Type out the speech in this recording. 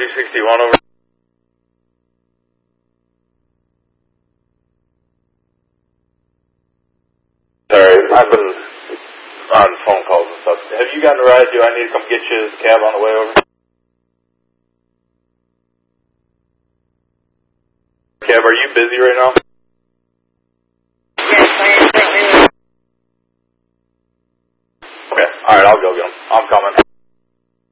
361 over. Sorry, I've been on phone calls and stuff. Have you gotten a ride? Do I need to come get you as a cab on the way over? Cab, are you busy right now? Yes, I am. Okay, alright, I'll go get him. I'm coming.